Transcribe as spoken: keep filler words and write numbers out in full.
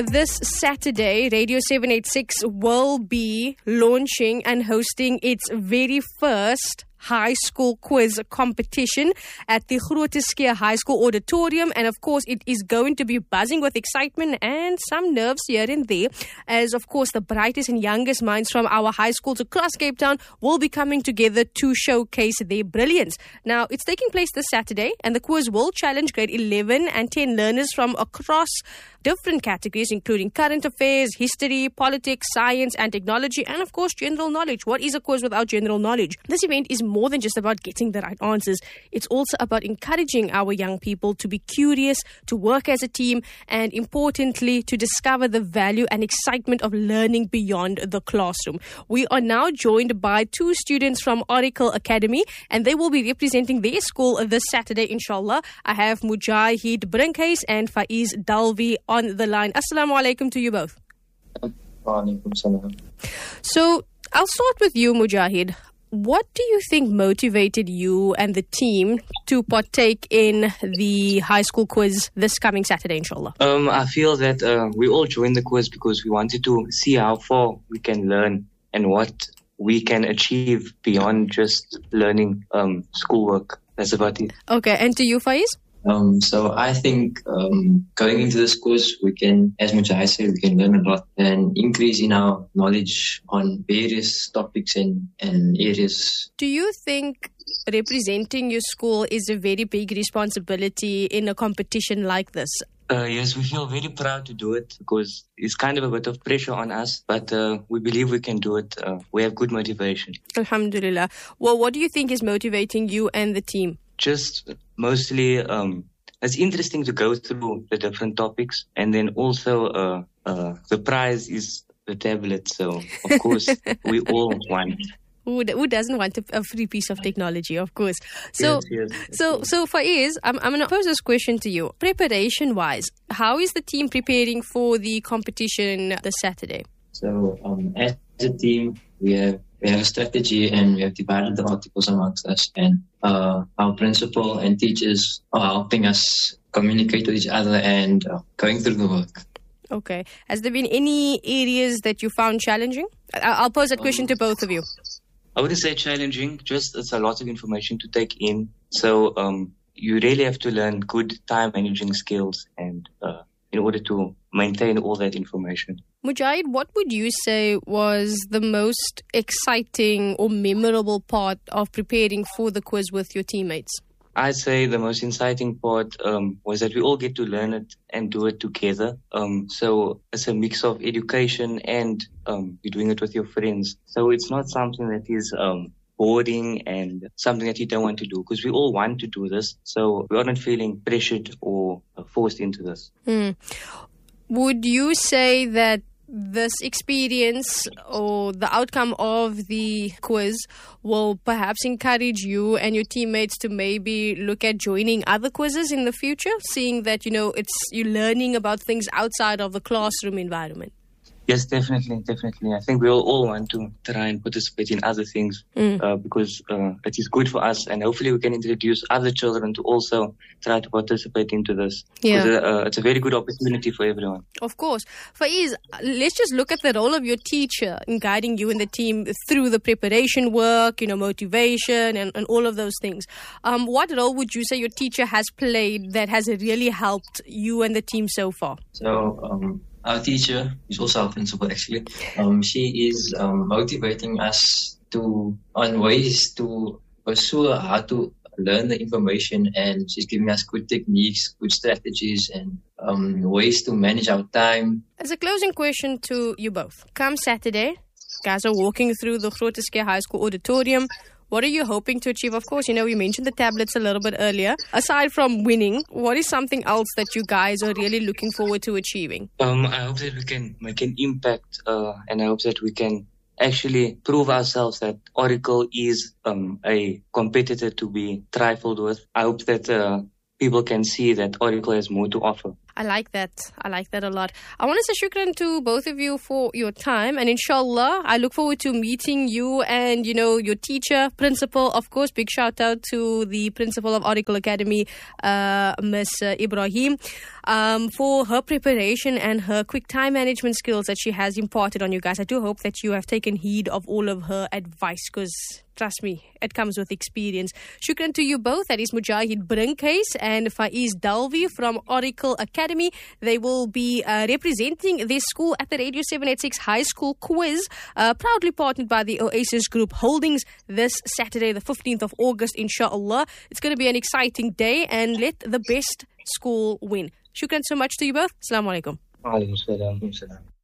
This Saturday, Radio seven eighty-six will be launching and hosting its very first high school quiz competition at the Groote Schuur High School Auditorium, and of course it is going to be buzzing with excitement and some nerves here and there, as of course the brightest and youngest minds from our high schools across Cape Town will be coming together to showcase their brilliance. Now, it's taking place this Saturday, and the quiz will challenge grade eleven and ten learners from across different categories, including current affairs, history, politics, science and technology, and of course general knowledge. What is a quiz without general knowledge? This event is more than just about getting the right answers. It's also about encouraging our young people to be curious, to work as a team, and importantly, to discover the value and excitement of learning beyond the classroom. We are now joined by two students from Oracle Academy, and they will be representing their school this Saturday, inshallah. I have Mujahid Brinkhuis and Faiz Dalvi on the line. Assalamu alaikum to you both. Walaikum salam. So, I'll start with you, Mujahid. What do you think motivated you and the team to partake in the high school quiz this coming Saturday, inshallah? Um, I feel that uh, we all joined the quiz because we wanted to see how far we can learn and what we can achieve beyond just learning um, schoolwork. That's about it. Okay, and to you, Faiz? Um, so I think um, going into this course, we can, as Mujahid said, we can learn a lot and increase in our knowledge on various topics and, and areas. Do you think representing your school is a very big responsibility in a competition like this? Uh, yes, we feel very proud to do it because it's kind of a bit of pressure on us, but uh, we believe we can do it. Uh, we have good motivation. Alhamdulillah. Well, what do you think is motivating you and the team? Just mostly, um, it's interesting to go through the different topics, and then also uh, uh, the prize is the tablet. So, of course, we all want. Who, who doesn't want a, a free piece of technology, of course. So, yes, yes, so, so Faiz, I'm, I'm going to pose this question to you. Preparation-wise, how is the team preparing for the competition this Saturday? So, um, as a team, we have we have a strategy and we have divided the articles amongst us, and uh, our principal and teachers are helping us communicate with each other and uh, going through the work. Okay. Has there been any areas that you found challenging? I'll pose that question to both of you. I wouldn't say challenging, just it's a lot of information to take in. So um, you really have to learn good time managing skills and uh, in order to maintain all that information. Mujahid, what would you say was the most exciting or memorable part of preparing for the quiz with your teammates? I'd say the most exciting part um, was that we all get to learn it and do it together. Um, so it's a mix of education and um, you're doing it with your friends. So it's not something that is um, boring and something that you don't want to do, because we all want to do this. So we aren't feeling pressured or forced into this. Mm. Would you say that this experience or the outcome of the quiz will perhaps encourage you and your teammates to maybe look at joining other quizzes in the future, seeing that, you know, it's you're learning about things outside of the classroom environment? Yes, definitely, definitely. I think we all, all want to try and participate in other things mm. uh, because uh, it is good for us, and hopefully we can introduce other children to also try to participate into this. Yeah. Uh, it's a very good opportunity for everyone. Of course. Faiz, let's just look at the role of your teacher in guiding you and the team through the preparation work, you know, motivation and, and all of those things. Um, what role would you say your teacher has played that has really helped you and the team so far? So, um, our teacher is also our principal, actually. Um, she is um, motivating us to on ways to pursue how to learn the information, and she's giving us good techniques, good strategies, and um, ways to manage our time. As a closing question to you both, come Saturday, guys are walking through the Groote Schuur High School Auditorium. What are you hoping to achieve? Of course, you know, we mentioned the tablets a little bit earlier. Aside from winning, what is something else that you guys are really looking forward to achieving? Um, I hope that we can make an impact uh, and I hope that we can actually prove ourselves that Oracle is um, a competitor to be trifled with. I hope that uh, people can see that Oracle has more to offer. I like that. I like that a lot. I want to say shukran to both of you for your time. And inshallah, I look forward to meeting you and, you know, your teacher, principal. Of course, big shout out to the principal of Oracle Academy, uh, Miss uh, Ibrahim, um, for her preparation and her quick time management skills that she has imparted on you guys. I do hope that you have taken heed of all of her advice, because trust me, it comes with experience. Shukran to you both. That is Mujahid Brinkhuis and Faiz Dalvi from Oracle Academy. They will be uh, representing this school at the Radio seven eighty-six High School Quiz, uh, proudly partnered by the Oasis Group Holdings, this Saturday, the fifteenth of August, inshallah. It's going to be an exciting day, and let the best school win. Shukran so much to you both. Assalamu alaikum. Wa alaikum salam.